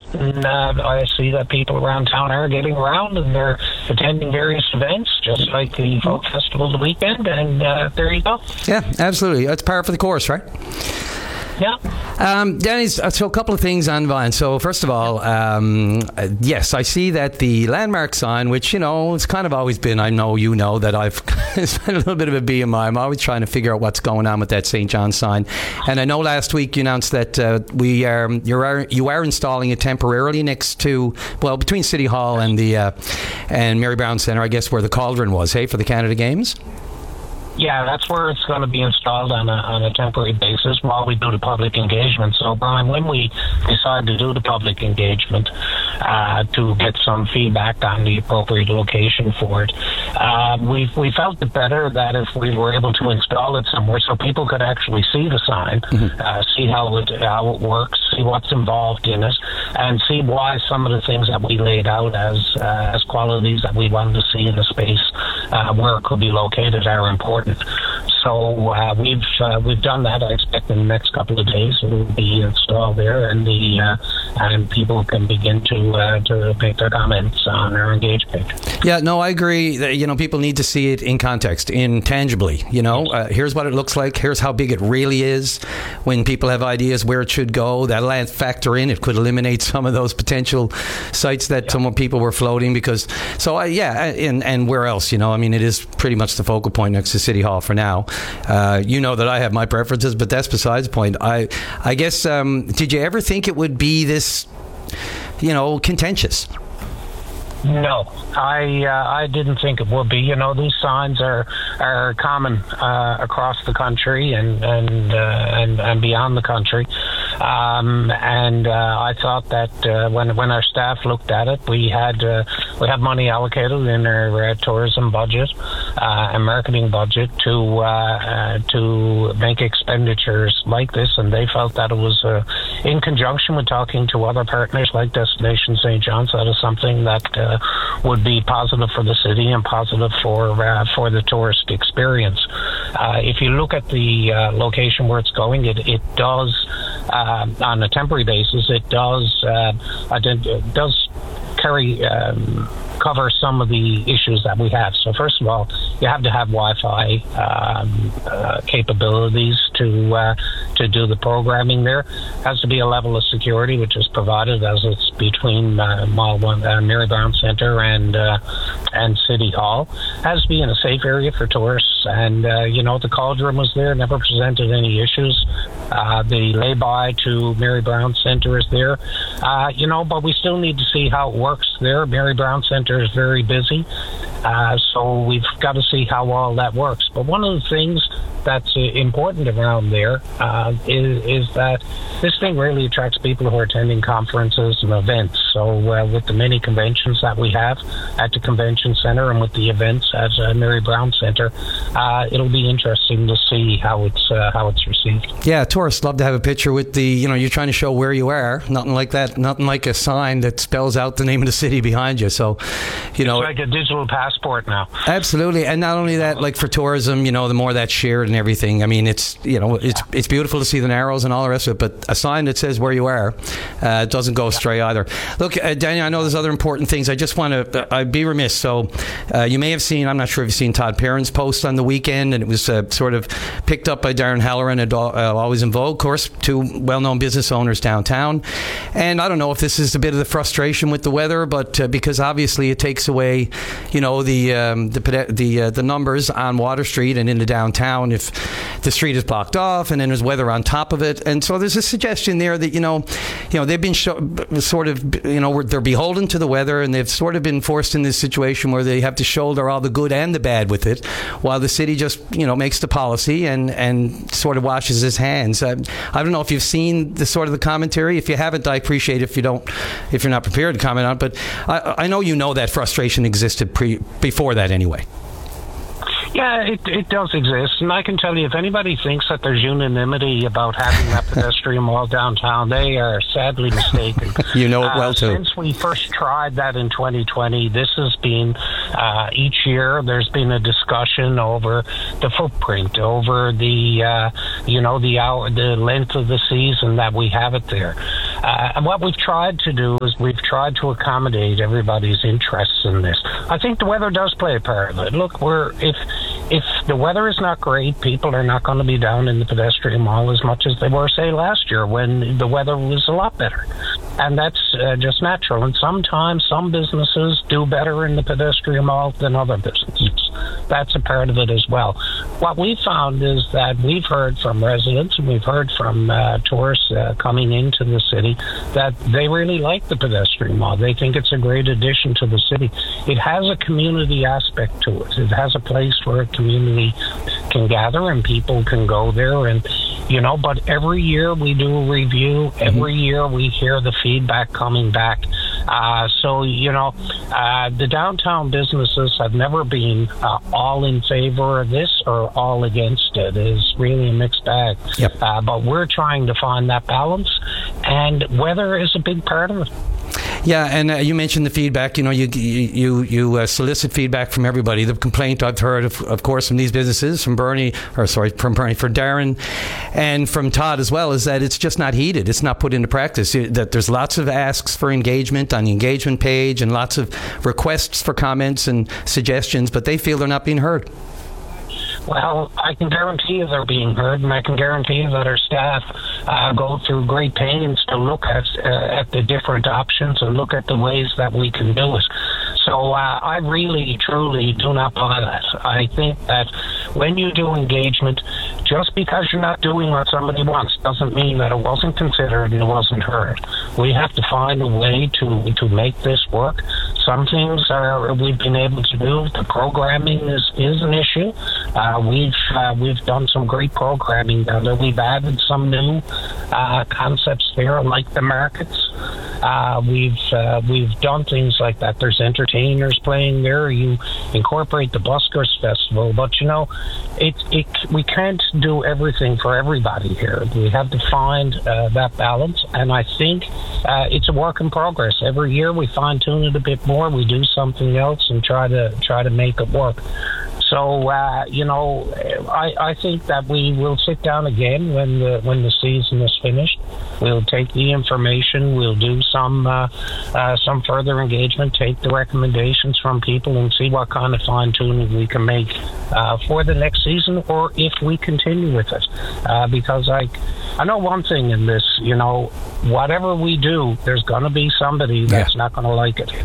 and I see that people around town are getting around and they're attending various events, just like the Folk Festival the weekend, and there you go. Yeah, absolutely. That's par for the course, right? Yeah. Danny, so a couple of things on Vine. So first of all, yes, I see that the landmark sign, which, it's kind of always been, I know you know that I've spent a little bit of a BMI. I'm always trying to figure out what's going on with that St. John sign. And I know last week you announced that you are installing it temporarily next to, between City Hall and the and Mary Brown Centre, I guess, where the Cauldron was, for the Canada Games? Yeah, that's where it's going to be installed on a temporary basis while we do the public engagement. So, Brian, when we decide to do the public engagement to get some feedback on the appropriate location for it, we felt it better that if we were able to install it somewhere so people could actually see the sign, see how it works, see what's involved in it, and see why some of the things that we laid out as qualities that we wanted to see in the space where it could be located are important. So we've done that. I expect in the next couple of days it will be installed there, and and people can begin to make their comments on our Engage page. Yeah, no, I agree that, people need to see it in context, intangibly. Here's what it looks like. Here's how big it really is. When people have ideas where it should go, that'll factor in. It could eliminate some of those potential sites that some people were floating and where else? It is pretty much the focal point next to City Hall for now. That I have my preferences, but that's besides the point. I guess, did you ever think it would be this, contentious? No, I didn't think it would be. These signs are common across the country and beyond the country. I thought that when our staff looked at it, we have money allocated in our tourism budget and marketing budget to make expenditures like this, and they felt that it was in conjunction with talking to other partners like Destination St. John's. That is something that would be positive for the city and positive for the tourist experience. If you look at the location where it's going, it does on a temporary basis. It does cover some of the issues that we have. So first of all, you have to have Wi-Fi capabilities to do the programming there. Has to be a level of security which is provided as it's between Mary Brown Centre and City Hall. Has to be in a safe area for tourists, and the Cauldron was there, never presented any issues. The lay-by to Mary Brown Centre is there, but we still need to see how it works there. Mary Brown Centre is very busy, so we've got to see how all that works. But one of the things that's important around there is that this thing really attracts people who are attending conferences and events. So with the many conventions that we have at the convention center and with the events at Mary Brown Centre, it'll be interesting to see how it's received. Yeah, tourists love to have a picture with the, you're trying to show where you are. Nothing like that. Nothing like a sign that spells out the name of the city behind you. So, it's like a digital passport now. Absolutely, and not only that, like for tourism, the more that's shared and everything. I mean, it's beautiful to see the Narrows and all the rest of it, but a sign that says where you are doesn't go astray either. Look, Daniel, I know there's other important things. I just want to I'd be remiss. So you may have seen, I'm not sure if you've seen Todd Perrin's post on the weekend, and it was sort of picked up by Darren Halloran at Always in Vogue, of course, two well-known business owners downtown. And I don't know if this is a bit of the frustration with the weather, but because obviously it takes away, the numbers on Water Street and into downtown if the street is blocked off and then there's weather on top of it. And so there's a suggestion there that, they've been they're beholden to the weather, and they've sort of been forced in this situation where they have to shoulder all the good and the bad with it, while the city just, makes the policy and sort of washes its hands. I don't know if you've seen the commentary. If you haven't, I appreciate it if you're not prepared to comment on it, but I know that frustration existed before that anyway. Yeah, it does exist, and I can tell you, if anybody thinks that there's unanimity about having that pedestrian wall downtown, they are sadly mistaken. You know it well, too. Since we first tried that in 2020, this has been, each year, there's been a discussion over the footprint, over the length of the season that we have it there. And what we've tried to do is we've tried to accommodate everybody's interests in this. I think the weather does play a part of it. Look, if the weather is not great, people are not going to be down in the pedestrian mall as much as they were, say, last year when the weather was a lot better. And that's just natural. And sometimes some businesses do better in the pedestrian mall than other businesses. That's a part of it as well. What we found is that we've heard from residents and we've heard from tourists coming into the city that they really like the pedestrian mall. They think it's a great addition to the city. It has a community aspect to it. It has a place where a community can gather and people can go there. And but every year we do a review. Every year we hear the feedback coming back. So the downtown businesses have never been all in favor of this or all against it. It's really a mixed bag. Yep. But we're trying to find that balance, and weather is a big part of it. Yeah, and you mentioned the feedback. You solicit feedback from everybody. The complaint I've heard, of course, from these businesses, from Darren, and from Todd as well, is that it's just not heeded. It's not put into practice. That there's lots of asks for engagement on the engagement page and lots of requests for comments and suggestions, but they feel they're not being heard. Well, I can guarantee you they're being heard, and I can guarantee you that our staff go through great pains to look at the different options and look at the ways that we can do it. So I really, truly do not buy that. I think that when you do engagement, just because you're not doing what somebody wants doesn't mean that it wasn't considered and it wasn't heard. We have to find a way to make this work. Some things we've been able to do. The programming is an issue. We've done some great programming down there. We've added some new concepts there, like the markets. We've done things like that. There's entertainers playing there. You incorporate the Buskers Festival, but we can't do everything for everybody here. We have to find that balance, and I think it's a work in progress. Every year we fine-tune it a bit more. We do something else and try to make it work. So, I think that we will sit down again when the season is finished. We'll take the information. We'll do some further engagement, take the recommendations from people and see what kind of fine-tuning we can make for the next season, or if we continue with it. Because I know one thing in this, whatever we do, there's going to be somebody that's not going to like it.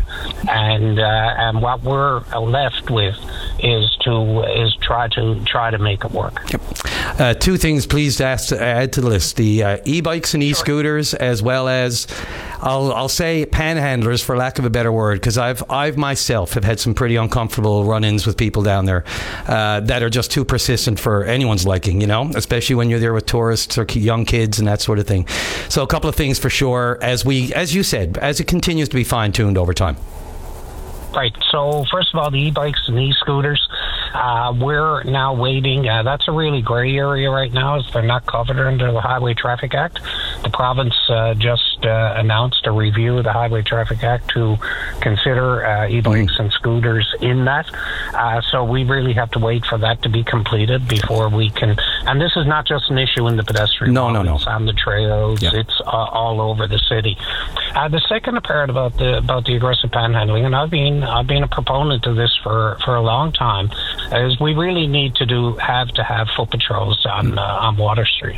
And what we're left with is try to make it work. Yep. Two things, please, to add to the list: the e-bikes and e-scooters, as well as I'll say panhandlers, for lack of a better word, because I've myself have had some pretty uncomfortable run-ins with people down there that are just too persistent for anyone's liking. Especially when you're there with tourists or young kids and that sort of thing. So a couple of things for sure, as you said, as it continues to be fine-tuned over time. Right. So first of all, the e-bikes and e-scooters, we're now waiting. That's a really gray area right now, as they're not covered under the Highway Traffic Act. The province just announced a review of the Highway Traffic Act to consider e-bikes and scooters in that. So we really have to wait for that to be completed before we can. And this is not just an issue in the pedestrian. No. It's on the trails. Yeah. It's all over the city. The second part about the aggressive panhandling, and I've been a proponent of this for a long time, is we really need to have foot patrols on Water Street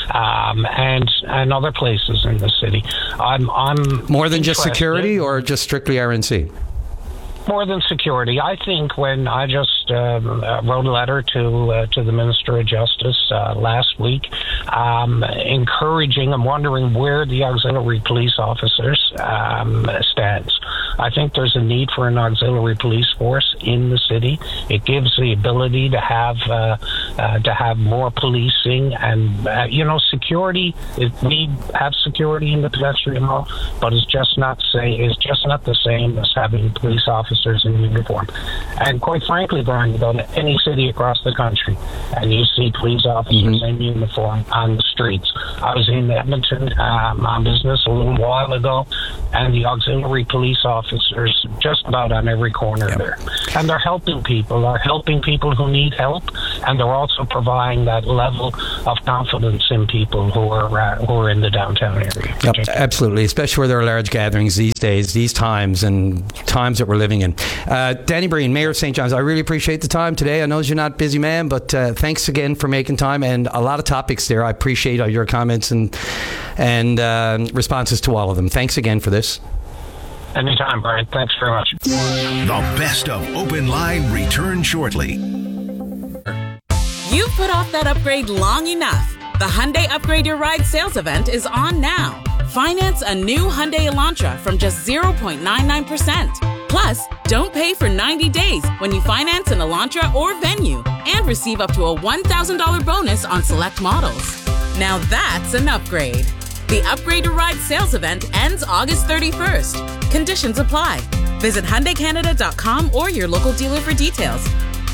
and other places in the city. I'm more than just security, or just strictly RNC? More than security. I think when I just wrote a letter to the Minister of Justice last week, encouraging and wondering where the auxiliary police officers stands. I think there's a need for an auxiliary police force in the city. It gives the ability to have more policing and security. We have security in the pedestrian mall, but it's just not the same as having police officers in uniform. And quite frankly, Brian, you go to any city across the country and you see police officers in uniform on the streets. I was in Edmonton on business a little while ago, and the auxiliary police officers just about on every corner there. And they're helping people who need help, and they're also providing that level of confidence in people who are in the downtown area. Yep, absolutely, especially where there are large gatherings these days, these times, and times that we're living in. Danny Breen, Mayor of St. John's, I really appreciate the time today. I know you're not a busy man, but thanks again for making time, and a lot of topics there. I appreciate all your comments and responses to all of them. Thanks again for this. Anytime, Brian. Thanks very much. The best of Open Line returns shortly. You've put off that upgrade long enough. The Hyundai Upgrade Your Ride sales event is on now. Finance a new Hyundai Elantra from just 0.99%. Plus, don't pay for 90 days when you finance an Elantra or Venue, and receive up to a $1,000 bonus on select models. Now that's an upgrade. The Upgrade Your Ride sales event ends August 31st. Conditions apply. Visit HyundaiCanada.com or your local dealer for details.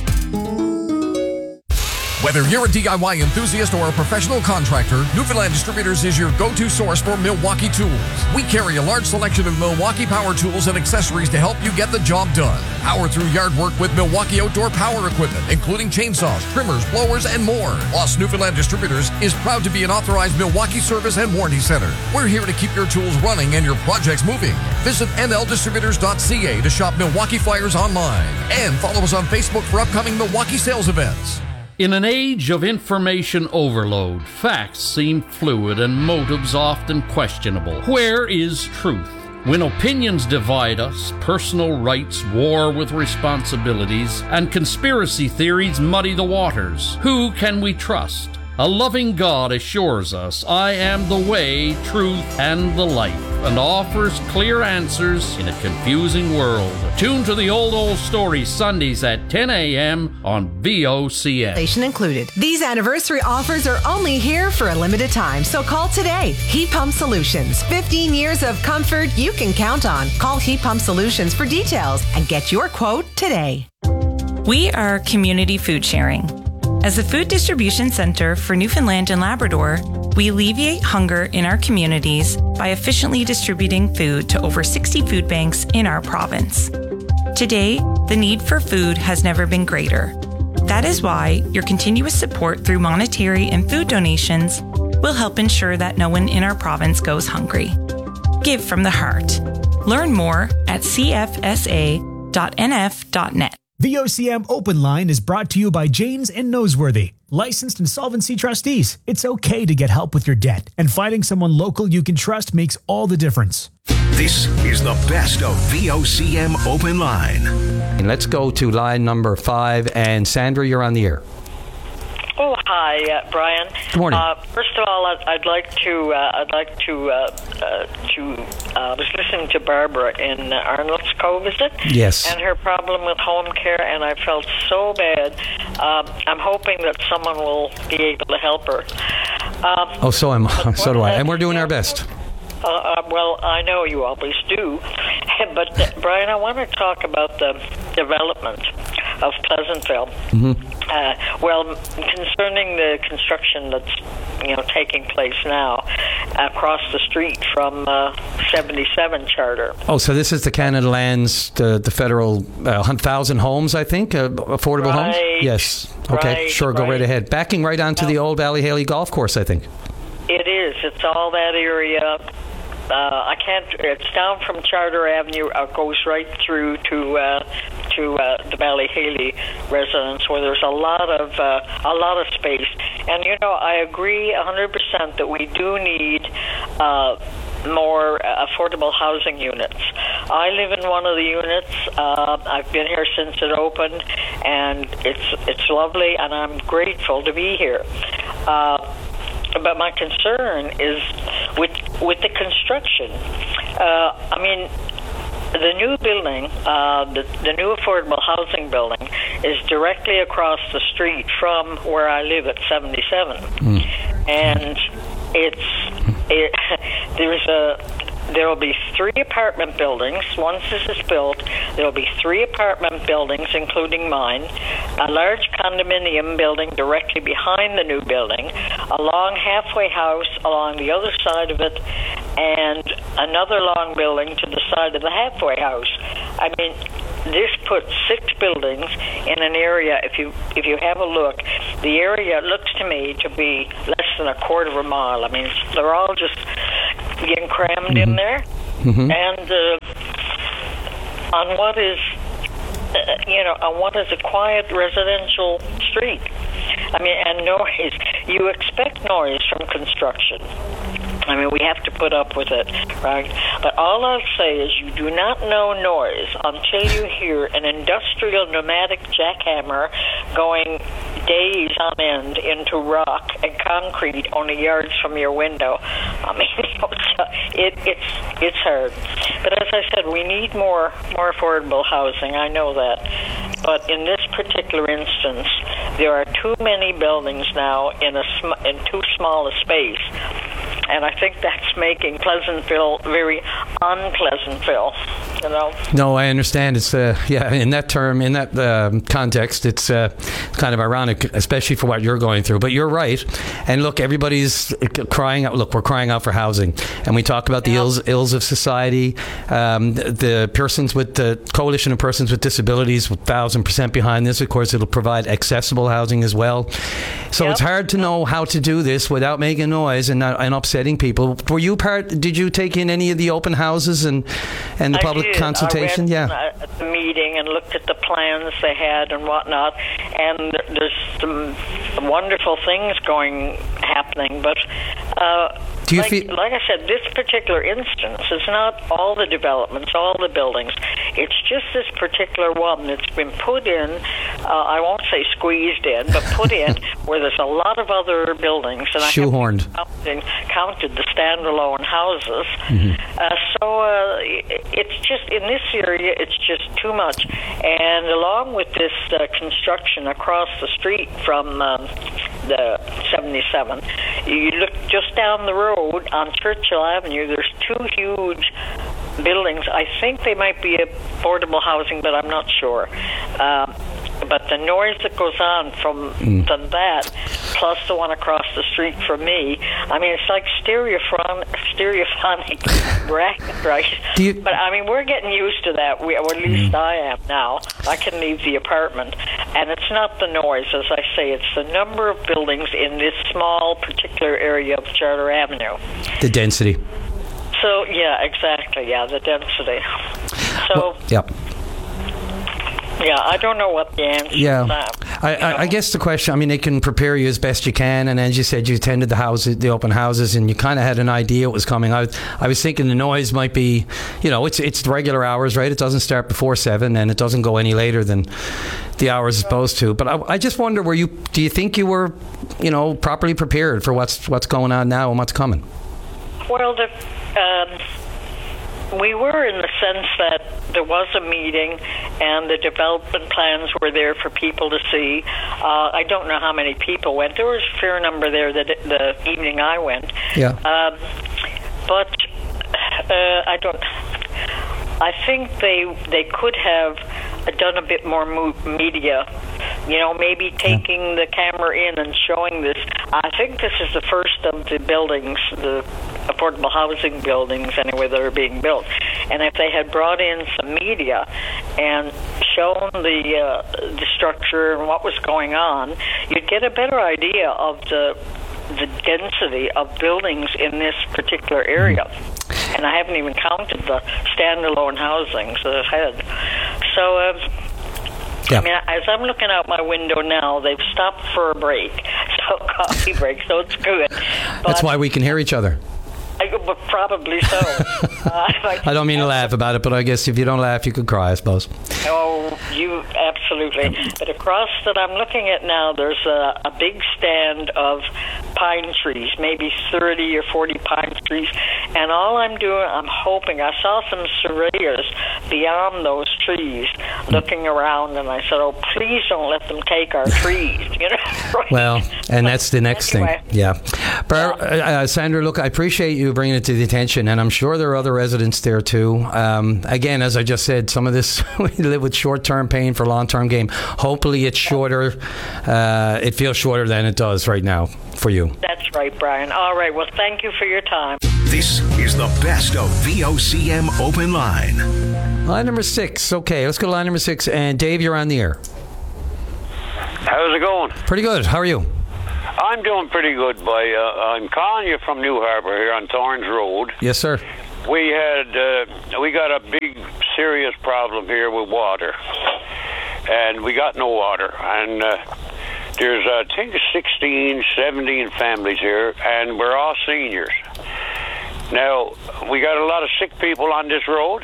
Whether you're a DIY enthusiast or a professional contractor, Newfoundland Distributors is your go-to source for Milwaukee tools. We carry a large selection of Milwaukee power tools and accessories to help you get the job done. Power through yard work with Milwaukee outdoor power equipment, including chainsaws, trimmers, blowers, and more. Plus, Newfoundland Distributors is proud to be an authorized Milwaukee service and warranty center. We're here to keep your tools running and your projects moving. Visit nldistributors.ca to shop Milwaukee flyers online. And follow us on Facebook for upcoming Milwaukee sales events. In an age of information overload, facts seem fluid and motives often questionable. Where is truth? When opinions divide us, personal rights war with responsibilities, and conspiracy theories muddy the waters, who can we trust? A loving God assures us, I am the way, truth, and the life, and offers clear answers in a confusing world. Tune to the Old Story Sundays at 10 a.m. on VOCM. Station included. These anniversary offers are only here for a limited time, so call today. Heat Pump Solutions. 15 years of comfort you can count on. Call Heat Pump Solutions for details and get your quote today. We are community food sharing. As a food distribution center for Newfoundland and Labrador, we alleviate hunger in our communities by efficiently distributing food to over 60 food banks in our province. Today, the need for food has never been greater. That is why your continuous support through monetary and food donations will help ensure that no one in our province goes hungry. Give from the heart. Learn more at cfsa.nf.net. VOCM Open Line is brought to you by Janes and Noseworthy, licensed insolvency trustees. It's okay to get help with your debt, and finding someone local you can trust makes all the difference. This is the best of VOCM Open Line. And let's go to line number 5, and Sandra, you're on the air. Oh, hi, Brian. Good morning. First of all, I was listening to Barbara in Arnold's Cove, is it? Yes. And her problem with home care, and I felt so bad. I'm hoping that someone will be able to help her. So do I. And we're doing our best. Well, I know you always do. But, Brian, I want to talk about the development of Pleasantville. Mm-hmm. Concerning the construction that's taking place now across the street from 77 Charter. Oh, so this is the Canada Lands, the federal 1,000 homes, I think, affordable homes? Yes. Okay, sure, go right ahead. Backing right onto the old Ballyhaley Golf Course, I think. It is. It's all that area. It's down from Charter Avenue. It goes right through to the Ballyhaley residence, where there's a lot of space. And I agree 100% that we do need more affordable housing units. I live in one of the units. I've been here since it opened, and it's lovely, and I'm grateful to be here. But my concern is with the construction. The new building, the new affordable housing building, is directly across the street from where I live at 77, and there will be 3 apartment buildings. Once this is built, there will be 3 apartment buildings, including mine, a large condominium building directly behind the new building, a long halfway house along the other side of it, and another long building to the side of the halfway house. this puts 6 buildings in an area. If you have a look, the area looks to me to be less than a quarter of a mile. I mean, they're all just getting crammed in there, and on what is a quiet residential street. I mean, and noise. You expect noise from construction. I mean, we have to put up with it, right? But all I'll say is you do not know noise until you hear an industrial pneumatic jackhammer going days on end into rock and concrete only yards from your window. I mean, it's hard. But as I said, we need more affordable housing. I know that. But in this particular instance, there are too many buildings now in too small a space. And I think that's making Pleasantville very unpleasantville, No, I understand. It's, in that term, in that context, it's kind of ironic, especially for what you're going through. But you're right. And look, everybody's crying out. Look, we're crying out for housing. And we talk about the ills of society. The persons with the Coalition of Persons with Disabilities, 1,000% behind this. Of course, it'll provide accessible housing as well. So it's hard to know how to do this without making noise and upsetting people. Were you did you take in any of the open houses and the public consultation? I went at the meeting and looked at the plans they had and whatnot, and there's some wonderful things happening, but do you like I said, this particular instance is not all the developments, all the buildings. It's just this particular one that's been put in, I won't say squeezed in, but put in where there's a lot of other buildings. And shoehorned. I counted the standalone houses. So it's just, in this area, it's just too much. And along with this construction across the street from the 77, you look just down the road on Churchill Avenue, there's 2 huge buildings. I think they might be affordable housing, but I'm not sure. But the noise that goes on from that, plus the one across the street from me, I mean, it's like stereophonic bracket, right? But I mean, we're getting used to that. Or at least I am now. I can leave the apartment, and it's not the noise, as I say. It's the number of buildings in this small particular area of Charter Avenue. The density. So yeah, exactly. Yeah, the density. So. Yeah, I don't know what the answer is. I guess the question, I mean, they can prepare you as best you can, and as you said, you attended the open houses, and you kind of had an idea what was coming. I was thinking the noise might be, it's regular hours, right? It doesn't start before 7, and it doesnn't go any later than the hours it's supposed to. But I just wonder, do you think you were, properly prepared for what's going on now and what's coming? Well, we were, in the sense that there was a meeting and the development plans were there for people to see. I don't know how many people went. There was a fair number there the evening I went. Yeah. But I think they could have done a bit more media. Maybe taking the camera in and showing this. I think this is the first of the buildings, the affordable housing buildings anyway, that are being built. And if they had brought in some media and shown the structure and what was going on, you'd get a better idea of the density of buildings in this particular area. And I haven't even counted the standalone housings that I've had. So, I mean, as I'm looking out my window now, they've stopped for a break, coffee break, so it's good. But that's why we can hear each other. Probably so. I don't mean to laugh about it, but I guess if you don't laugh, you could cry, I suppose. Oh, you absolutely. But across that I'm looking at now, there's a big stand of pine trees, maybe 30 or 40 pine trees. And all I'm doing, I'm hoping, I saw some surveyors beyond those trees looking around, and I said, oh, please don't let them take our trees. Well, and that's the next thing. Yeah. Sandra, look, I appreciate you bringing it to the attention, and I'm sure there are other residents there too. Again, as I just said, some of this, we live with short-term pain for long-term gain. Hopefully it's shorter. It feels shorter than it does right now. for you. That's right, Brian. All right. Well, thank you for your time. This is the best of VOCM Open Line. Line number 6. Okay, let's go to line number 6. And Dave, you're on the air. How's it going? Pretty good. How are you? I'm doing pretty good, boy. I'm calling you from New Harbour here on Thorns Road. Yes, sir. We got a big, serious problem here with water, and we got no water. And there's, I think, 16, 17 families here, and we're all seniors. Now, we got a lot of sick people on this road.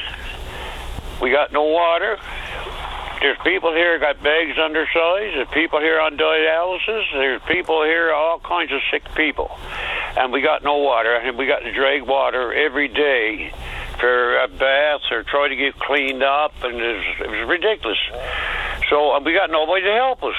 We got no water. There's people here got bags undersized. There's people here on dialysis. There's people here, all kinds of sick people. And we got no water. And we got to drag water every day for baths or try to get cleaned up. And it was ridiculous. So we got nobody to help us.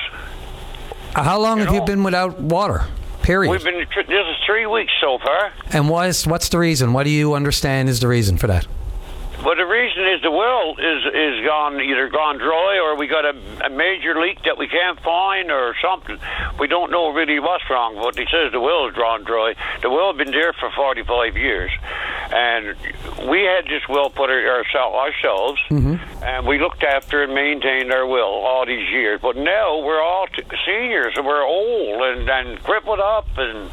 How long have you been without water? Period. This is 3 weeks so far. And what's the reason? What do you understand is the reason for that? Well, the reason is the well is either gone dry, or we got a major leak that we can't find, or something. We don't know really what's wrong, but he says the well is gone dry. The well has been there for 45 years, and we had this well put ourselves, and we looked after and maintained our well all these years. But now we're all seniors, and we're old and crippled up,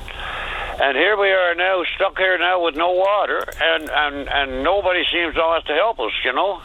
and here we are now, stuck here now with no water, and nobody seems to us to help us, you know.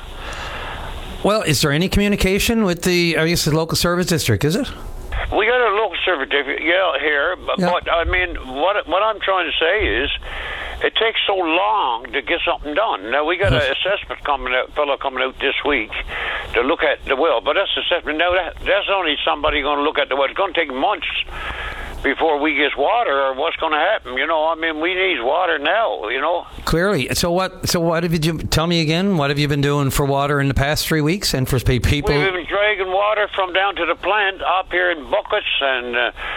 Well, is there any communication with the local service district, is it? We got a local service district, here, but I mean, what I'm trying to say is, it takes so long to get something done. Now, we got an assessment fellow coming out this week to look at the well, but that's assessment. Now, that's only somebody going to look at the well. It's going to take months before we get water, or what's going to happen, you know. I mean, we need water now, you know. Clearly. So what have you, tell me again, what have you been doing for water in the past 3 weeks and for people? We've been dragging water from down to the plant up here in buckets, and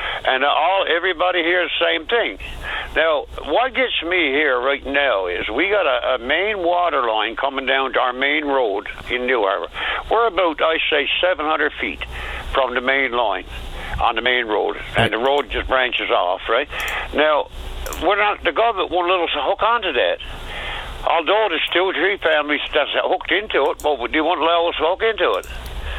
everybody here is the same thing. Now, what gets me here right now is we got a main water line coming down to our main road in New Harbour. We're about, I say, 700 feet from the main line on the main road, and the road just branches off, right? Now, the government won't let us hook onto that. Although there's 2 or 3 families that's hooked into it, but they won't allow us to hook into it.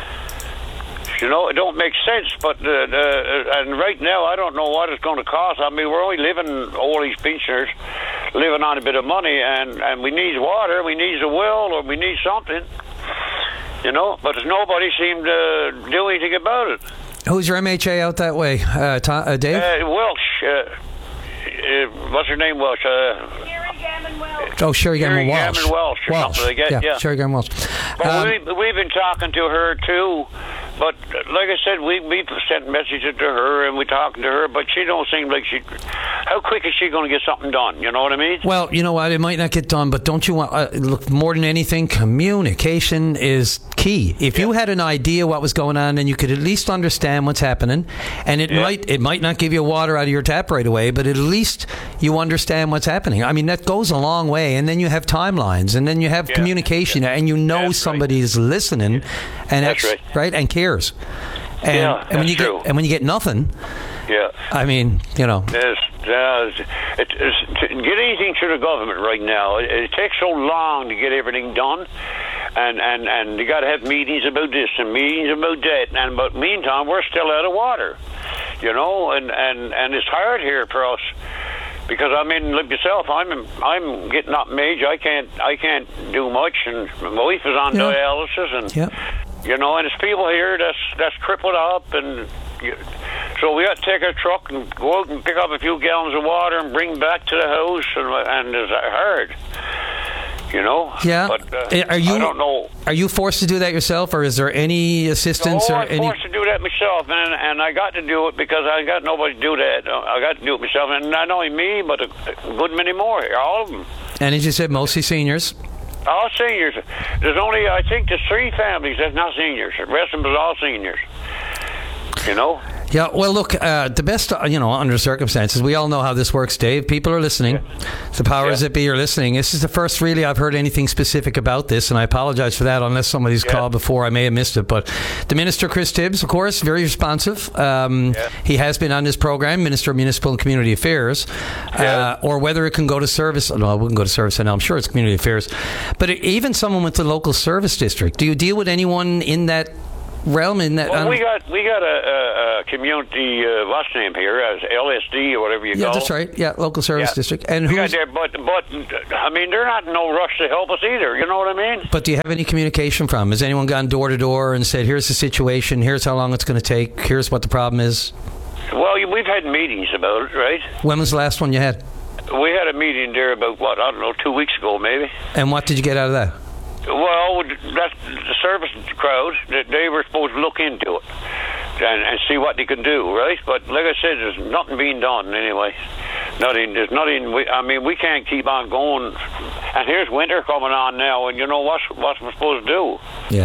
You know, it don't make sense, but and right now I don't know what it's going to cost. I mean, we're only all these pensioners living on a bit of money, and we need water, we need a well, or we need something, you know, but nobody seemed to do anything about it. Who's your MHA out that way, Dave? Welsh. What's her name, Welsh? Sherry Gammon Welsh. Oh, Sherry Gammon Welsh. Sherry Gammon Welsh or something like that, yeah. Sherry Gammon Welsh. Well, we've been talking to her, too. But like I said, we sent messages to her, and we're talking to her, but she don't seem like how quick is she going to get something done? You know what I mean? Well, you know what? It might not get done, but don't you want, look, more than anything, communication is key. If you had an idea what was going on, then you could at least understand what's happening, and it might not give you water out of your tap right away, but at least you understand what's happening. I mean, that goes a long way, and then you have timelines, and then you have communication, and you know somebody is listening, and that's right, and cares. And when you get nothing, I mean, you know. To get anything through the government right now, it takes so long to get everything done, and you got to have meetings about this and meetings about that, but meantime we're still out of water, you know, and it's hard here for us. Because I mean, like yourself, I'm getting up in age. I can't do much, and my wife is on dialysis, and you know, and there's people here that's crippled up, and so we got to take our truck and go out and pick up a few gallons of water and bring back to the house, and it's hard, you know. Yeah. But I don't know. Are you forced to do that yourself, or is there any assistance? I'm forced to do that myself, and I got to do it because I got nobody to do that. I got to do it myself, and not only me, but a good many more here, all of them. And as you said, mostly seniors. All seniors. There's only, I think, there's 3 families that's not seniors. The rest of them is all seniors. You know? Yeah, well, look, the best, under circumstances, we all know how this works, Dave. People are listening. The powers that be are listening. This is the first, really, I've heard anything specific about this, and I apologize for that, unless somebody's called before. I may have missed it. But the Minister, Chris Tibbs, of course, very responsive. He has been on this program, Minister of Municipal and Community Affairs, or whether it can go to service. No, it wouldn't go to service, and I'm sure it's Community Affairs. But even someone with the local service district, do you deal with anyone in that realm? In that, well, we got a community last name here as LSD or whatever you call it. Yeah, that's right. Yeah, local service district. And we got there, but I mean, they're not in no rush to help us either. You know what I mean? But do you have any communication from? Has anyone gone door to door and said, "Here's the situation. Here's how long it's going to take. Here's what the problem is"? Well, we've had meetings about it, right? When was the last one you had? We had a meeting there about 2 weeks ago, maybe. And what did you get out of that? Well, that's the service crowd. They were supposed to look into it and see what they could do, right? But like I said, there's nothing being done anyway. There's nothing. We can't keep on going. And here's winter coming on now, and what's we're supposed to do? Yeah.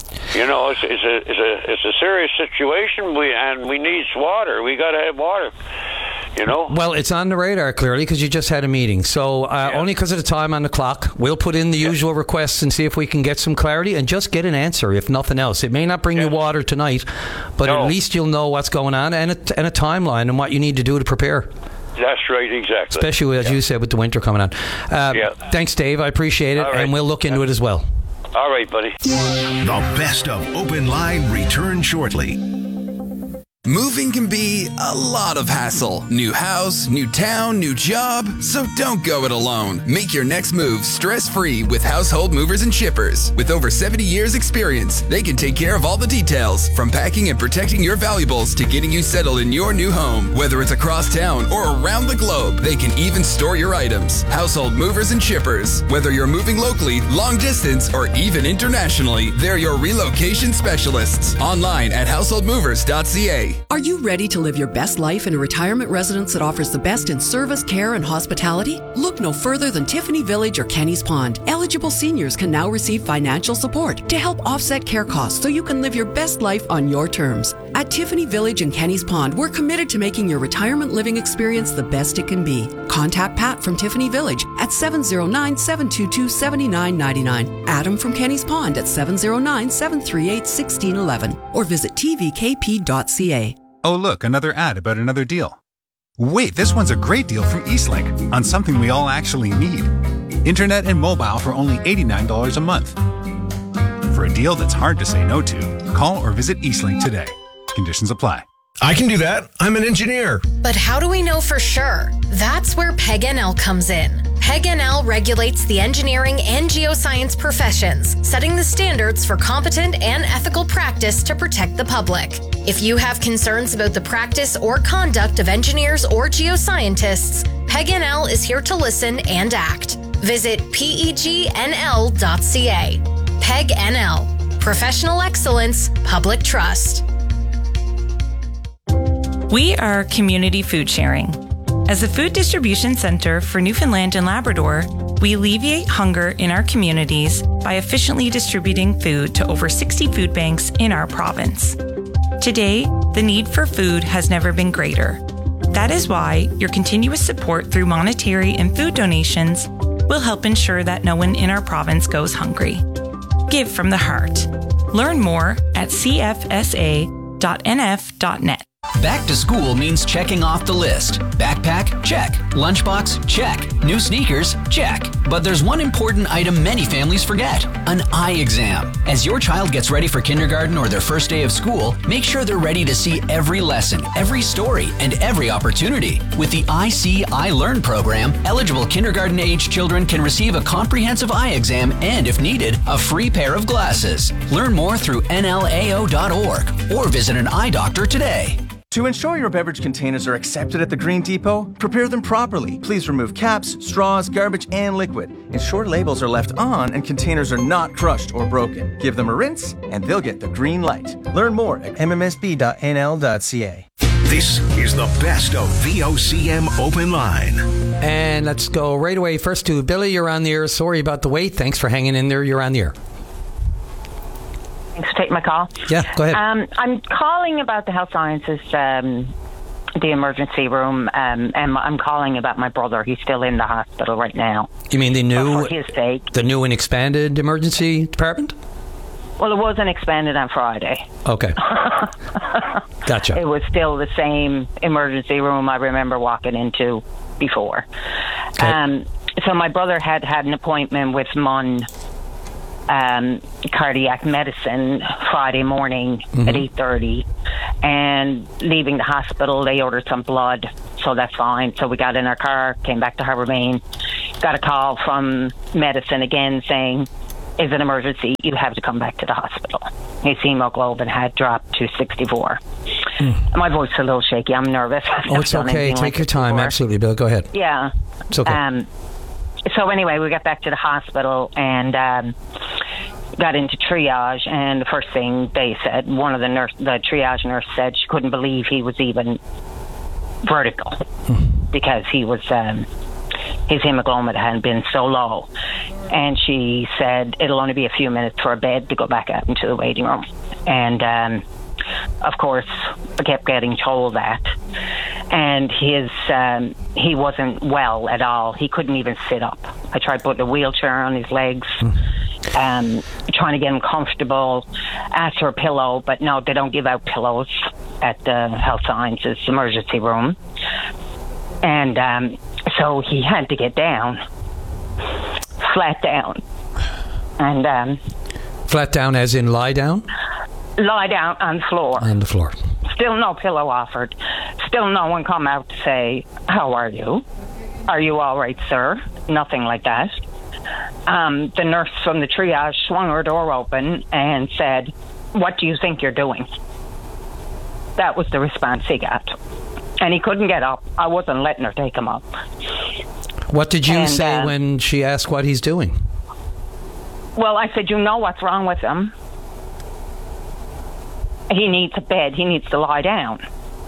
It's a serious situation. We need water. We got to have water. Well, it's on the radar, clearly, because you just had a meeting. So only because of the time on the clock, we'll put in the usual requests and see if we can get some clarity and just get an answer, if nothing else. It may not bring you water tonight, but at least you'll know what's going on and a timeline and what you need to do to prepare. That's right, exactly. Especially, as you said, with the winter coming on. Thanks, Dave. I appreciate it, and we'll look into it as well. All right, buddy. The best of Open Line returns shortly. Moving can be a lot of hassle. New house, new town, new job. So don't go it alone. Make your next move stress-free with Household Movers and Shippers. With over 70 years experience, they can take care of all the details, from packing and protecting your valuables to getting you settled in your new home. Whether it's across town or around the globe, they can even store your items. Household Movers and Shippers. Whether you're moving locally, long distance, or even internationally, they're your relocation specialists. Online at householdmovers.ca. Are you ready to live your best life in a retirement residence that offers the best in service, care, and hospitality? Look no further than Tiffany Village or Kenny's Pond. Eligible seniors can now receive financial support to help offset care costs so you can live your best life on your terms. At Tiffany Village and Kenny's Pond, we're committed to making your retirement living experience the best it can be. Contact Pat from Tiffany Village at 709-722-7999. Adam from Kenny's Pond at 709-738-1611. Or visit tvkp.ca. Oh, look, another ad about another deal. Wait, this one's a great deal from Eastlink on something we all actually need. Internet and mobile for only $89 a month. For a deal that's hard to say no to, call or visit Eastlink today. Conditions apply. I can do that. I'm an engineer. But how do we know for sure? That's where PEG-NL comes in. PEG-NL regulates the engineering and geoscience professions, setting the standards for competent and ethical practice to protect the public. If you have concerns about the practice or conduct of engineers or geoscientists, PEG-NL is here to listen and act. Visit pegnl.ca. PEG-NL. Professional excellence, public trust. We are community food sharing. As a food distribution center for Newfoundland and Labrador, we alleviate hunger in our communities by efficiently distributing food to over 60 food banks in our province. Today, the need for food has never been greater. That is why your continuous support through monetary and food donations will help ensure that no one in our province goes hungry. Give from the heart. Learn more at cfsa.nf.net. Back to school means checking off the list. Backpack? Check. Lunchbox? Check. New sneakers? Check. But there's one important item many families forget: an eye exam. As your child gets ready for kindergarten or their first day of school, make sure they're ready to see every lesson, every story, and every opportunity. With the I See, I Learn program, eligible kindergarten-age children can receive a comprehensive eye exam and, if needed, a free pair of glasses. Learn more through nlao.org or visit an eye doctor today. To ensure your beverage containers are accepted at the Green Depot, prepare them properly. Please remove caps, straws, garbage, and liquid. Ensure labels are left on and containers are not crushed or broken. Give them a rinse and they'll get the green light. Learn more at mmsb.nl.ca. This is the best of VOCM Open Line. And let's go right away first to Billy. You're on the air. Sorry about the wait. Thanks for hanging in there. You're on the air. Thanks for take my call? Yeah, go ahead. I'm calling about the health sciences, the emergency room, and I'm calling about my brother. He's still in the hospital right now. You mean the new, for his sake. the new and expanded emergency department? Well, it wasn't expanded on Friday. Okay. Gotcha. It was still the same emergency room I remember walking into before. Okay. So my brother had an appointment with MUN cardiac medicine Friday morning at 8:30, and leaving the hospital they ordered some blood, so that's fine. So we got in our car, came back to Harbour Main, got a call from medicine again saying, "It's an emergency, you have to come back to the hospital." His hemoglobin had dropped to 64. My voice is a little shaky, I'm nervous. Oh, it's okay, take your time. Absolutely, Bill, go ahead. Yeah. It's okay. So anyway, we got back to the hospital and got into triage, and the first thing they said, the triage nurse said she couldn't believe he was even vertical because he was his hemoglobin had been so low, and she said it'll only be a few minutes for a bed to go back out into the waiting room. And of course I kept getting told that, and he wasn't well at all. He couldn't even sit up. I tried putting a wheelchair on his legs, trying to get him comfortable, asked for a pillow, but no, they don't give out pillows at the health sciences emergency room. And so he had to get down, flat down. And flat down as in lie down? Lie down on the floor. On the floor. Still no pillow offered. Still no one come out to say, "How are you? Are you all right, sir?" Nothing like that. The nurse from the triage swung her door open and said, "What do you think you're doing?" That was the response he got. And he couldn't get up. I wasn't letting her take him up. What did you say when she asked what he's doing? Well, I said, "You know what's wrong with him. He needs a bed. He needs to lie down."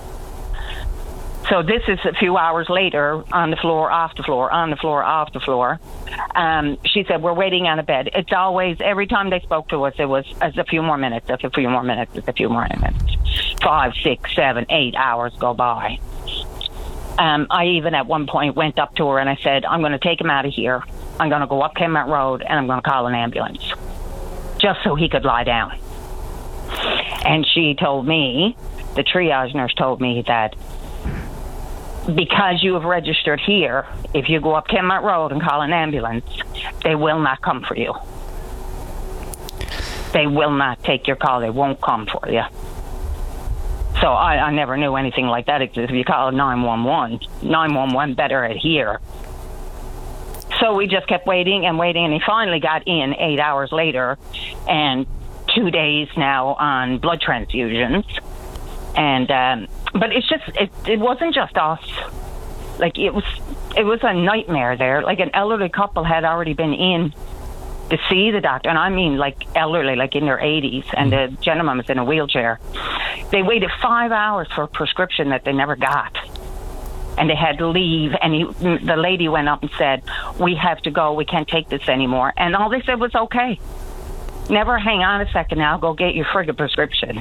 So this is a few hours later, on the floor, off the floor, on the floor, off the floor. She said, "We're waiting on a bed." It's always, every time they spoke to us, it was as a few more minutes, as a few more minutes, as a few more minutes. 5, 6, 7, 8 hours go by. I even at one point went up to her and I said, "I'm going to take him out of here. I'm going to go up Kmart Road and I'm going to call an ambulance just so he could lie down." And she told me, the triage nurse told me that because you have registered here, if you go up Kmart Road and call an ambulance, they will not come for you. They will not take your call. They won't come for you. So I never knew anything like that existed. If you call 911 better at here. So we just kept waiting and waiting, and he finally got in 8 hours later, and 2 days now on blood transfusions. And but it's just it wasn't just us. Like it was a nightmare there. Like an elderly couple had already been in to see the doctor, and I mean like elderly, like in their 80s, and the gentleman was in a wheelchair. They waited 5 hours for a prescription that they never got, and they had to leave. And the lady went up and said, "We have to go. We can't take this anymore." And all they said was, "Okay." Never hang on a second now, go get your friggin' prescription.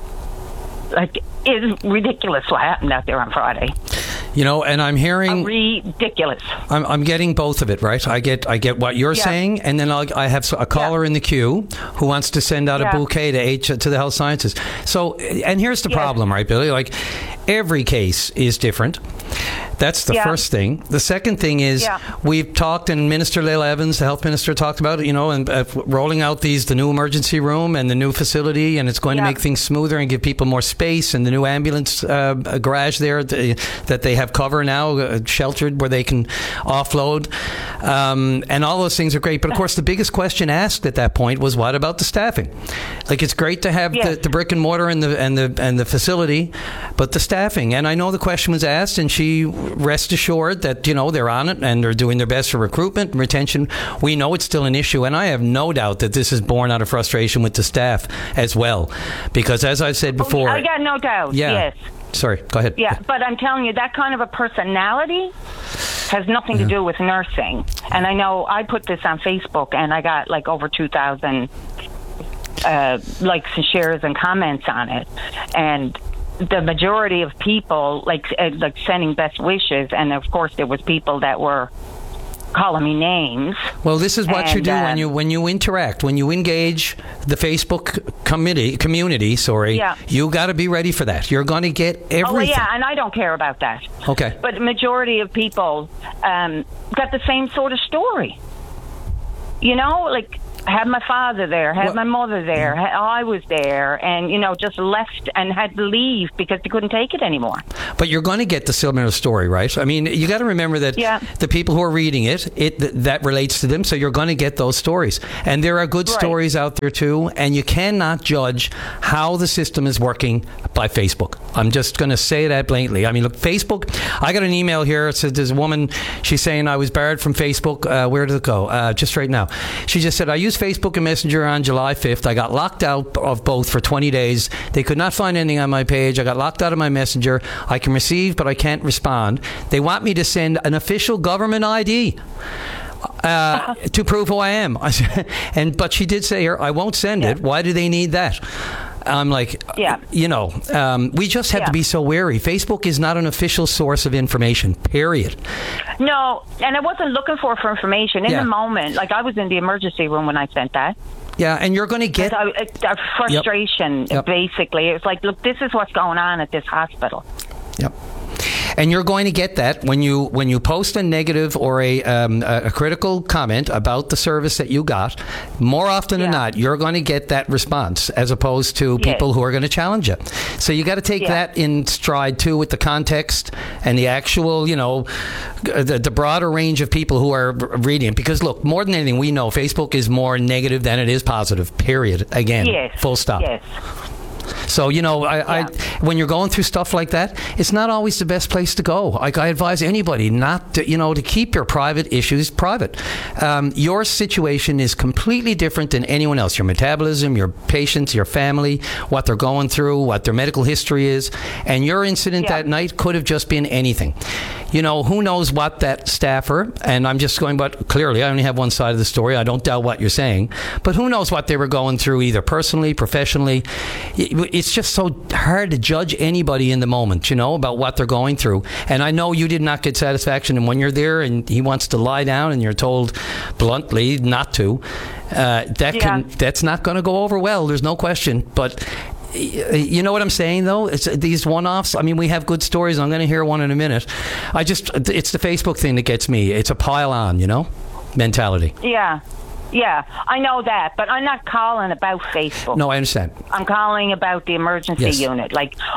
Like, it's ridiculous what happened out there on Friday. You know, and I'm hearing ridiculous. I'm getting both of it, right? I get what you're saying, and then I have a caller in the queue who wants to send out a bouquet to the health sciences. So, and here's the problem, right, Billy? Like, every case is different. That's the first thing. The second thing is we've talked, and Minister Lael Evans, the health minister, talked about it, you know, and rolling out the new emergency room and the new facility, and it's going to make things smoother and give people more space, and the new ambulance garage there that they have cover now, sheltered, where they can offload, and all those things are great. But of course, the biggest question asked at that point was, what about the staffing? Like, it's great to have the brick and mortar and the facility, but the staffing. And I know the question was asked, and she rest assured that, you know, they're on it and they're doing their best for recruitment and retention. We know it's still an issue, and I have no doubt that this is born out of frustration with the staff as well, because as I've said before, I got no doubt. Yes. Sorry, go ahead. Yeah, but I'm telling you, that kind of a personality has nothing to do with nursing. And I know I put this on Facebook, and I got like over 2,000 likes and shares and comments on it, and the majority of people like sending best wishes, and of course there was people that were calling me names. Well, this is what you do when you interact, when you engage the Facebook community. You got to be ready for that. You're going to get everything. Oh yeah, and I don't care about that. Okay, but the majority of people got the same sort of story. You know, like. Had my father there, had my mother there, I was there, and, just left and had to leave because they couldn't take it anymore. But you're going to get the similar story, right? I mean, you got to remember that the people who are reading that relates to them, so you're going to get those stories. And there are good stories out there, too, and you cannot judge how the system is working by Facebook. I'm just going to say that blatantly. I mean, look, Facebook, I got an email here. It says there's a woman, she's saying, I was barred from Facebook. Where did it go? Just right now. She just said, I used Facebook and Messenger on July 5th. I got locked out of both for 20 days. They could not find anything on my page. I got locked out of my Messenger. I can receive, but I can't respond. They want me to send an official government ID to prove who I am. But she did say here, I won't send it. Why do they need that? I'm like, we just have to be so wary. Facebook is not an official source of information, period. No, and I wasn't looking for information in the moment. Like, I was in the emergency room when I sent that. Yeah, and you're going to get... a frustration, basically. It was like, look, this is what's going on at this hospital. Yep. And you're going to get that when you post a negative or a critical comment about the service that you got. More often than not, you're going to get that response as opposed to people who are going to challenge it. So you got to take that in stride too, with the context and the actual, the broader range of people who are reading it. Because look, more than anything, we know Facebook is more negative than it is positive. Period. Again, full stop. Yes. So, when you're going through stuff like that, it's not always the best place to go. Like, I advise anybody not to, to keep your private issues private. Your situation is completely different than anyone else. Your metabolism, your patients, your family, what they're going through, what their medical history is. And your incident that night could have just been anything. Who knows what that staffer, and I'm just going, but clearly I only have one side of the story. I don't doubt what you're saying. But who knows what they were going through, either personally, professionally. It's just so hard to judge anybody in the moment, about what they're going through. And I know you did not get satisfaction. And when you're there and he wants to lie down and you're told bluntly not to, that's not going to go over well. There's no question. But you know what I'm saying, though? It's these one-offs. I mean, we have good stories. I'm going to hear one in a minute. It's the Facebook thing that gets me. It's a pile-on, mentality. Yeah, I know that, but I'm not calling about Facebook. No, I understand. I'm calling about the emergency unit.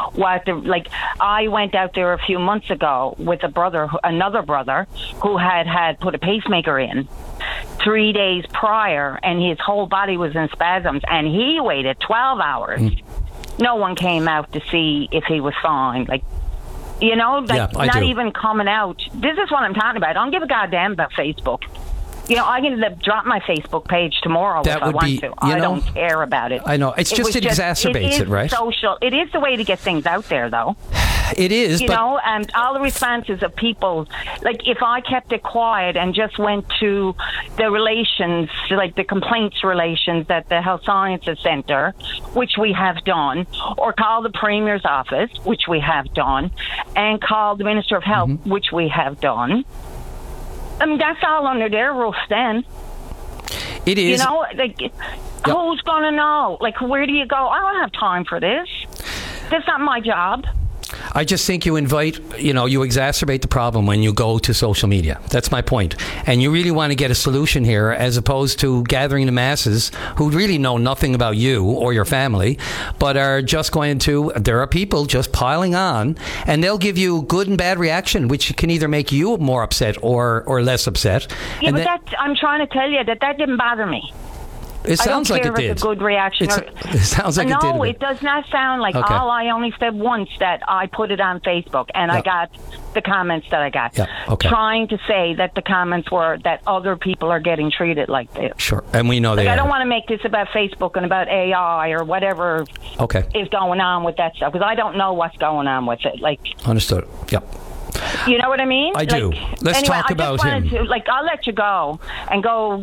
I went out there a few months ago with another brother who had put a pacemaker in 3 days prior, and his whole body was in spasms, and he waited 12 hours. No one came out to see if he was fine. Not even coming out. This is what I'm talking about. I don't give a goddamn about Facebook. I can drop my Facebook page tomorrow if I want to. I don't care about it. I know. It exacerbates it, right? Social. It is the way to get things out there, though. It is. And all the responses of people, like if I kept it quiet and just went to the relations, like the complaints relations at the Health Sciences Centre, which we have done, or call the Premier's office, which we have done, and call the Minister of Health, which we have done. I mean, that's all under their roof then. It is. Who's going to know? Like, where do you go? I don't have time for this. That's not my job. I just think you exacerbate the problem when you go to social media. That's my point. And you really want to get a solution here as opposed to gathering the masses who really know nothing about you or your family, but are just there are people just piling on, and they'll give you good and bad reaction, which can either make you more upset or less upset. Yeah, but I'm trying to tell you that didn't bother me. It sounds like it did. It's a good reaction. It sounds like it did. No, it does not sound like all. I only said once that I put it on Facebook, and I got the comments that I got. Trying to say that the comments were that other people are getting treated like this. Sure, and we know they are. I don't want to make this about Facebook and about AI or whatever is going on with that stuff, because I don't know what's going on with it. Understood. Yep. You know what I mean? I do. Let's talk about him. I'll let you go and go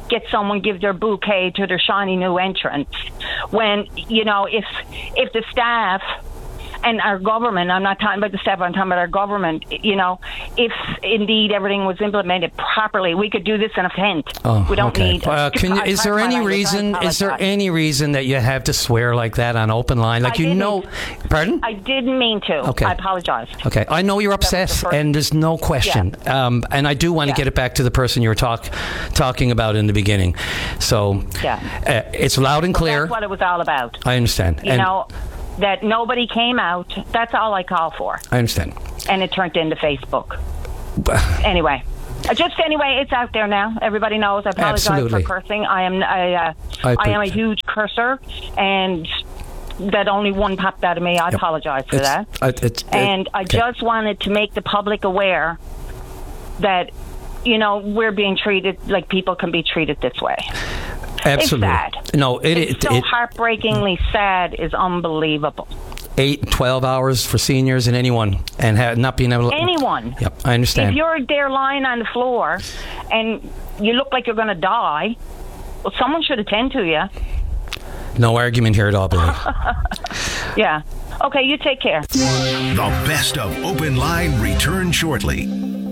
get someone give their bouquet to their shiny new entrance. When, if the staff and our government, I'm not talking about the staff, I'm talking about our government, if indeed everything was implemented properly, we could do this in a tent. We don't need... Is there any reason that you have to swear like that on open line? Pardon? I didn't mean to. Okay. I apologize. Okay. I know you're upset, and there's no question. Yeah. And I do want to get it back to the person you were talking about in the beginning. So it's loud and clear. That's what it was all about. I understand. That nobody came out. That's all I call for. I understand. And it turned into Facebook. Anyway, it's out there now. Everybody knows. I apologize for cursing. I am a huge cursor, and that only one popped out of me. I apologize for that. I just wanted to make the public aware that, we're being treated like people can be treated this way. Absolutely. It's sad. No, it's so heartbreakingly sad is unbelievable. 8, 12 hours for seniors and anyone, and not being able to... Anyone. Yep, I understand. If you're there lying on the floor and you look like you're going to die, well, someone should attend to you. No argument here at all, Billy. Yeah. Okay, you take care. The best of Open Line return shortly.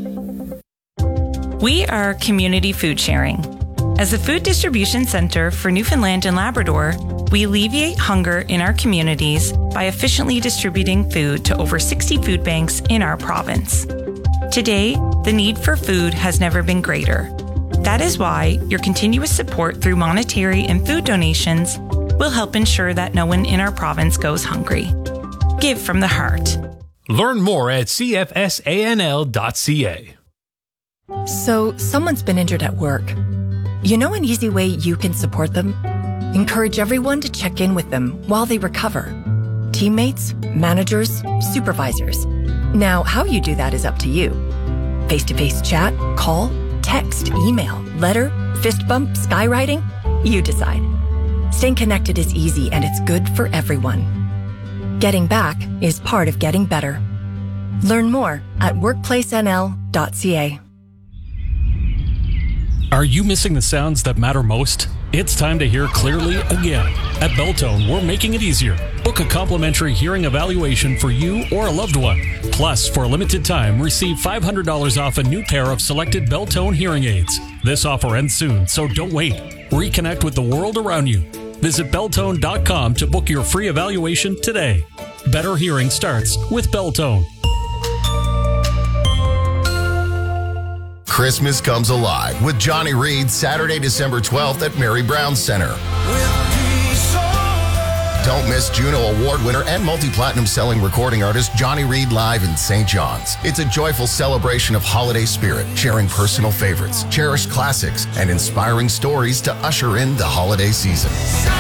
We are community food sharing. As a food distribution center for Newfoundland and Labrador, we alleviate hunger in our communities by efficiently distributing food to over 60 food banks in our province. Today, the need for food has never been greater. That is why your continuous support through monetary and food donations will help ensure that no one in our province goes hungry. Give from the heart. Learn more at cfsanl.ca. So, someone's been injured at work. You know an easy way you can support them? Encourage everyone to check in with them while they recover. Teammates, managers, supervisors. Now, how you do that is up to you. Face-to-face chat, call, text, email, letter, fist bump, skywriting? You decide. Staying connected is easy and it's good for everyone. Getting back is part of getting better. Learn more at workplacenl.ca. Are you missing the sounds that matter most? It's time to hear clearly again. At Beltone, we're making it easier. Book a complimentary hearing evaluation for you or a loved one. Plus, for a limited time, receive $500 off a new pair of selected Beltone hearing aids. This offer ends soon, so don't wait. Reconnect with the world around you. Visit Beltone.com to book your free evaluation today. Better hearing starts with Beltone. Christmas comes alive with Johnny Reed Saturday, December 12th at Mary Brown Center. Don't miss Juno Award winner and multi-platinum selling recording artist Johnny Reed live in St. John's. It's a joyful celebration of holiday spirit, sharing personal favorites, cherished classics, and inspiring stories to usher in the holiday season.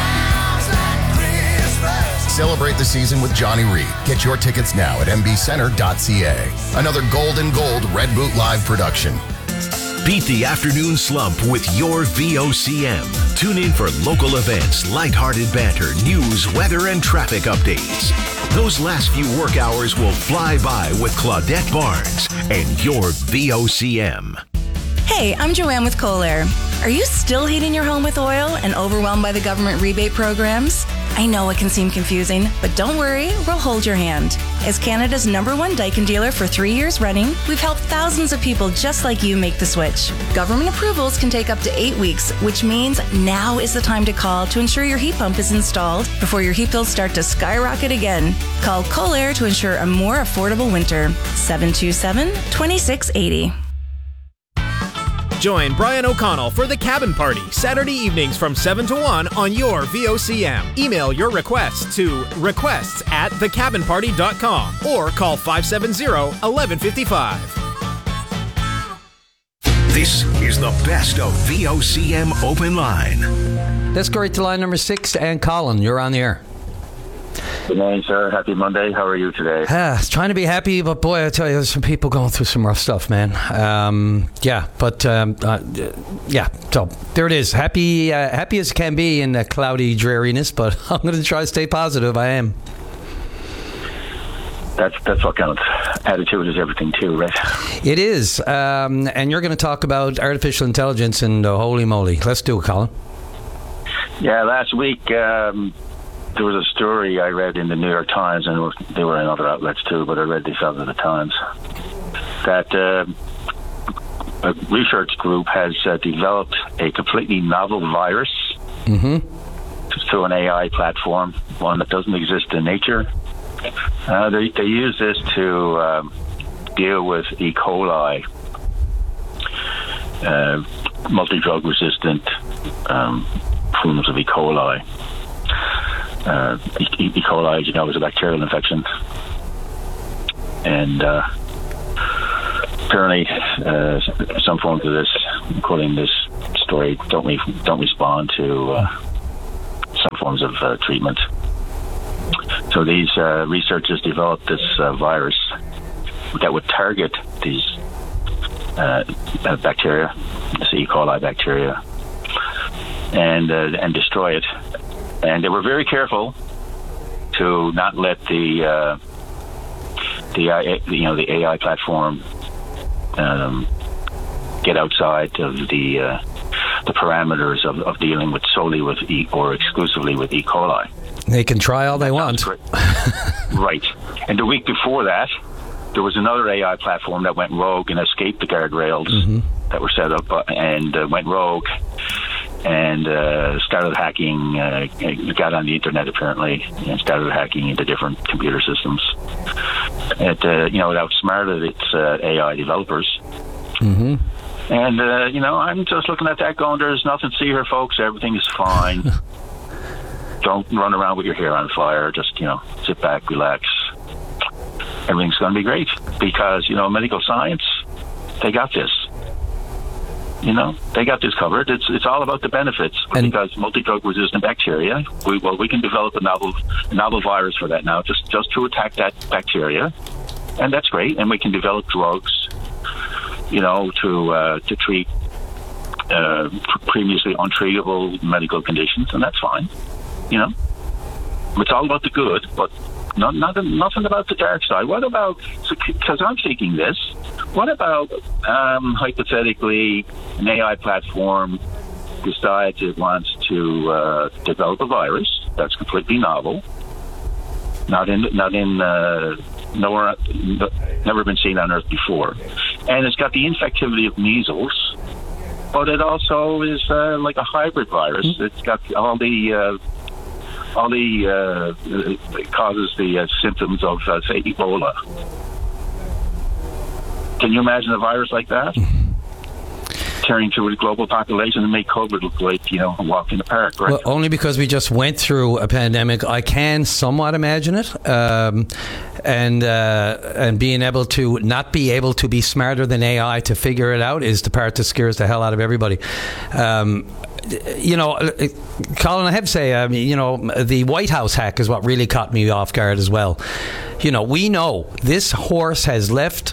Celebrate the season with Johnny Reed. Get your tickets now at mbcenter.ca. Another Golden Gold Red Boot Live production. Beat the afternoon slump with your VOCM. Tune in for local events, lighthearted banter, news, weather, and traffic updates. Those last few work hours will fly by with Claudette Barnes and your VOCM. Hey, I'm Joanne with Kohler. Are you still heating your home with oil and overwhelmed by the government rebate programs? I know it can seem confusing, but don't worry, we'll hold your hand. As Canada's #1 Daikin dealer for 3 years running, we've helped thousands of people just like you make the switch. Government approvals can take up to 8 weeks, which means now is the time to call to ensure your heat pump is installed before your heat bills start to skyrocket again. Call Kohler to ensure a more affordable winter. 727-2680. Join Brian O'Connell for The Cabin Party, Saturday evenings from 7 to 1 on your VOCM. Email your requests to requests@thecabinparty.com or call 570-1155. This is the best of VOCM Open Line. Let's go right to line number 6, and Colin, you're on the air. Good morning, sir. Happy Monday. How are you today? Trying to be happy, but boy, I tell you, there's some people going through some rough stuff, man. So there it is. Happy as can be in the cloudy dreariness, but I'm going to try to stay positive. I am. That's what counts. attitude is everything too, right? It is. And you're going to talk about artificial intelligence, and holy moly. Let's do it, Colin. Yeah, last week there was a story I read in the New York Times, and they were in other outlets too, but I read this out of the Times, that a research group has developed a completely novel virus through an AI platform, one that doesn't exist in nature. They use this to deal with E. coli, multi-drug resistant forms of E. coli. E. coli, as you know, is a bacterial infection, and apparently some forms of this, including this story, don't respond to some forms of treatment. So these researchers developed this virus that would target these bacteria, this E. coli bacteria, and destroy it. And they were very careful to not let the AI platform get outside of the parameters of dealing with solely with or exclusively with E. coli. They can try all they want. Right. And the week before that, there was another AI platform that went rogue and escaped the guardrails that were set up and went rogue and started hacking, got on the internet apparently, and started hacking into different computer systems. It outsmarted its AI developers. And, I'm just looking at that going, there's nothing to see here, folks. Everything is fine. Don't run around with your hair on fire. Just, sit back, relax. Everything's going to be great because, medical science, they got this. They got this covered. It's all about the benefits because multi-drug resistant bacteria, we can develop a novel virus for that now, just to attack that bacteria. And that's great. And we can develop drugs, to treat previously untreatable medical conditions, and that's fine. It's all about the good, but nothing about the dark side. What about, because I'm thinking this, what about hypothetically an AI platform decides it wants to develop a virus that's completely novel, nowhere, never been seen on Earth before, and it's got the infectivity of measles, but it also is like a hybrid virus. It's got all the causes the symptoms of, say, Ebola. Can you imagine a virus like that? Tearing through a global population and make COVID look like, a walk in the park, right? Well, only because we just went through a pandemic, I can somewhat imagine it. And being able to not be able to be smarter than AI to figure it out is the part that scares the hell out of everybody. Colin, I have to say, the White House hack is what really caught me off guard as well. We know this horse has left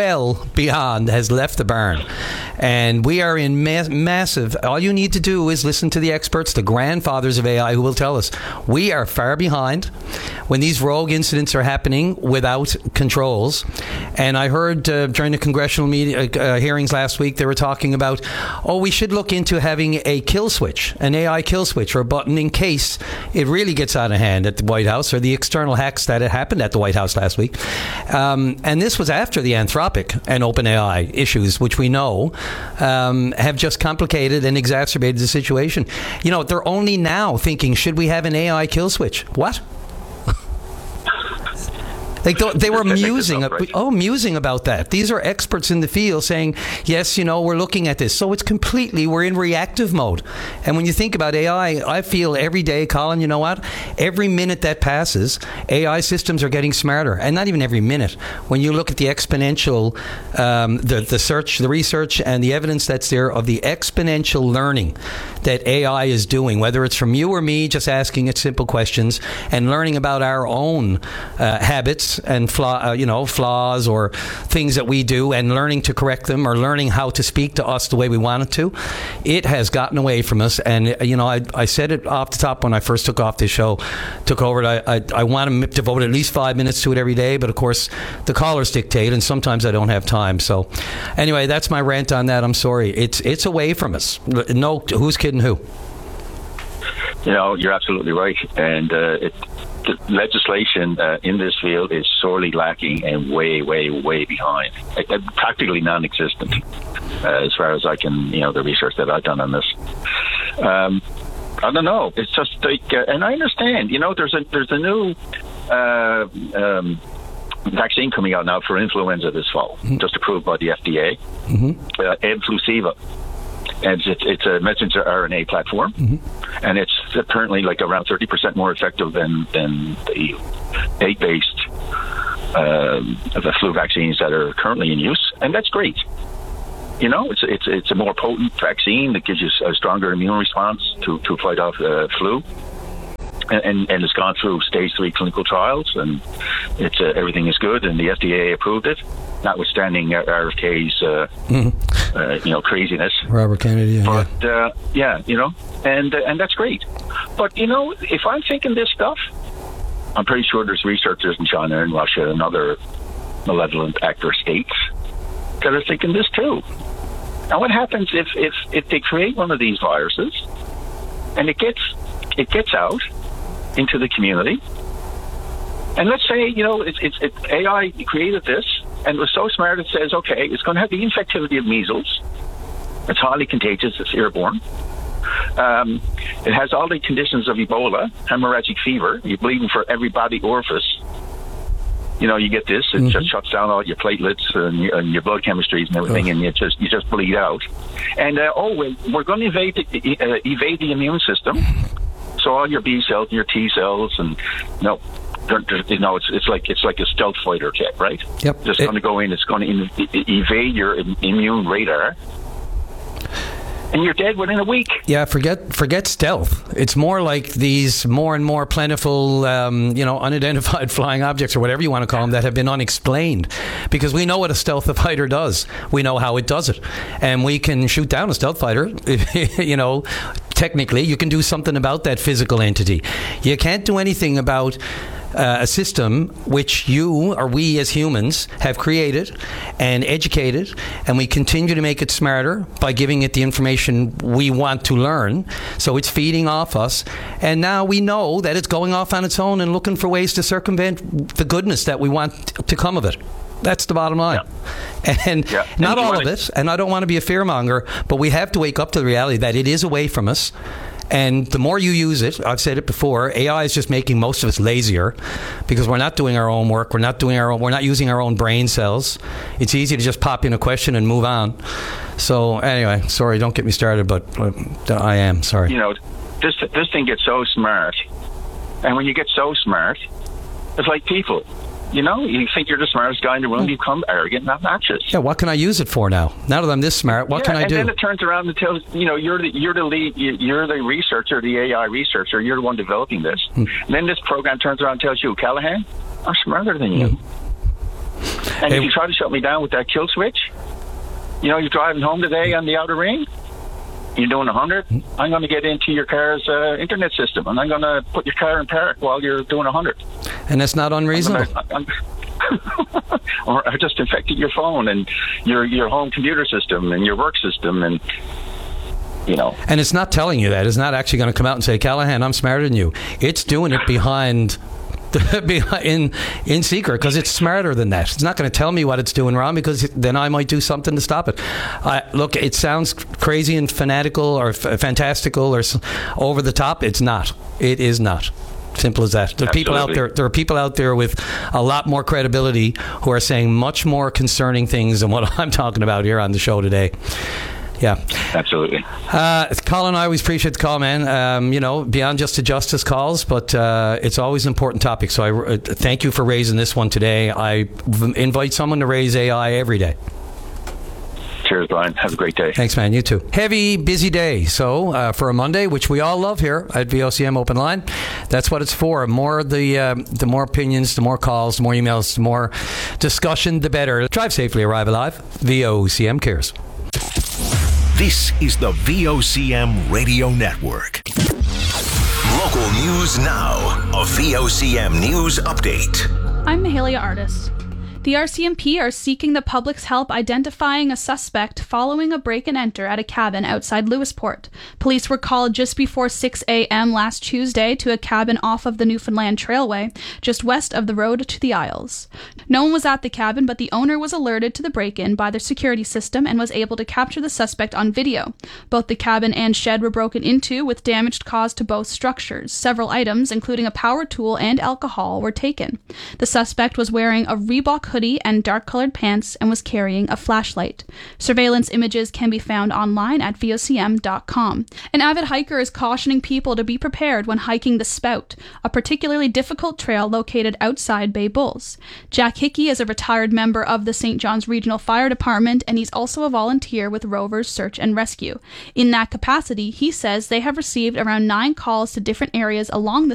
the barn. And we are in massive, all you need to do is listen to the experts, the grandfathers of AI, who will tell us we are far behind when these rogue incidents are happening without controls. And I heard during the congressional hearings last week, they were talking about, we should look into having a kill switch, an AI kill switch or a button in case it really gets out of hand at the White House, or the external hacks that had happened at the White House last week. And this was after the Anthropic and OpenAI issues, which we know have just complicated and exacerbated the situation. They're only now thinking, should we have an AI kill switch? What? They were musing about that. These are experts in the field saying, yes, we're looking at this. So we're in reactive mode. And when you think about AI, I feel every day, Colin, you know what? Every minute that passes, AI systems are getting smarter. And not even every minute. When you look at the exponential, the research and the evidence that's there of the exponential learning that AI is doing, whether it's from you or me, just asking it simple questions and learning about our own habits, mistakes and flaws or things that we do, and learning to correct them or learning how to speak to us the way we want it to, it has gotten away from us. And I said it off the top when I first took off this show, took over it. I want to devote at least 5 minutes to it every day, but of course the callers dictate, and sometimes I don't have time. So anyway, that's my rant on that. I'm sorry. It's away from us. No, who's kidding who? You're absolutely right. And the legislation in this field is sorely lacking and way, way, way behind. Practically non-existent, as far as I can, the research that I've done on this. I don't know. It's just like, and I understand. There's a new vaccine coming out now for influenza this fall, just approved by the FDA. Ebflusiva. And it's a messenger RNA platform, and it's apparently like around 30% more effective than the egg-based the flu vaccines that are currently in use, and that's great. It's a more potent vaccine that gives you a stronger immune response to fight off flu, and it's gone through stage 3 clinical trials, and it's everything is good, and the FDA approved it, notwithstanding RFK's craziness. Robert Kennedy, but and that's great. But if I'm thinking this stuff, I'm pretty sure there's researchers in China and Russia and other malevolent actor states that are thinking this too. Now, what happens if they create one of these viruses and it gets out into the community? And let's say it's AI created this and was so smart it says, okay, it's going to have the infectivity of measles. It's highly contagious. It's airborne. It has all the conditions of Ebola, hemorrhagic fever. You're bleeding for every body orifice. You get this. It just shuts down all your platelets and your blood chemistries and everything, and you just bleed out. And we're going to evade the immune system. So all your B cells and your T cells, and it's like a stealth fighter jet, right? Yep. Just going to go in. It's going to evade your immune radar. And you're dead within a week. Yeah, forget stealth. It's more like these more and more plentiful, unidentified flying objects, or whatever you want to call them, that have been unexplained. Because we know what a stealth fighter does. We know how it does it. And we can shoot down a stealth fighter, technically. You can do something about that physical entity. You can't do anything about a system which you or we as humans have created and educated, and we continue to make it smarter by giving it the information we want to learn. So it's feeding off us, and now we know that it's going off on its own and looking for ways to circumvent the goodness that we want to come of it. That's the bottom line. Yeah. And not all of it, and I don't want to be a fearmonger, but we have to wake up to the reality that it is away from us. And the more you use it, I've said it before, AI is just making most of us lazier because we're not doing our own work. We're not using our own brain cells. It's easy to just pop in a question and move on. So anyway, sorry, don't get me started, but I am sorry. This thing gets so smart, and when you get so smart, it's like people. You think you're the smartest guy in the room, you become arrogant and obnoxious. Yeah, what can I use it for now? Now that I'm this smart, what can I do? And then it turns around and tells, you're the lead, you're the researcher, the AI researcher, you're the one developing this. And then this program turns around and tells you, Callahan, I'm smarter than you. And if you try to shut me down with that kill switch, you're driving home today on the outer ring, you're doing 100, I'm going to get into your car's internet system, and I'm going to put your car in park while you're doing 100. And that's not unreasonable. Or I just infected your phone and your home computer system and your work system, and And it's not telling you that. It's not actually going to come out and say, Callahan, I'm smarter than you. It's doing it behind in secret because it's smarter than that. It's not going to tell me what it's doing wrong because then I might do something to stop it. Look, it sounds crazy and fanatical or fantastical or over the top. It's not. It is not. Simple as that. There are people out there. There are people out there with a lot more credibility who are saying much more concerning things than what I'm talking about here on the show today. Yeah, absolutely. Colin, I always appreciate the call, man. Beyond just the justice calls, but it's always an important topic. So I thank you for raising this one today. I invite someone to raise AI every day. Cheers, Brian. Have a great day. Thanks, man. You too. Heavy, busy day. So for a Monday, which we all love here at VOCM Open Line, that's what it's for. The more opinions, the more calls, the more emails, the more discussion, the better. Drive safely, arrive alive. VOCM cares. This is the VOCM Radio Network. Local news now. A VOCM news update. I'm Mahalia Artis. The RCMP are seeking the public's help identifying a suspect following a break and enter at a cabin outside Lewisport. Police were called just before 6 a.m. last Tuesday to a cabin off of the Newfoundland Trailway, just west of the road to the Isles. No one was at the cabin, but the owner was alerted to the break-in by their security system and was able to capture the suspect on video. Both the cabin and shed were broken into, with damage caused to both structures. Several items, including a power tool and alcohol, were taken. The suspect was wearing a Reebok hoodie and dark-colored pants and was carrying a flashlight. Surveillance images can be found online at vocm.com. An avid hiker is cautioning people to be prepared when hiking the Spout, a particularly difficult trail located outside Bay Bulls. Jack Hickey is a retired member of the St. John's Regional Fire Department, and he's also a volunteer with Rovers Search and Rescue. In that capacity, he says they have received around 9 calls to different areas along the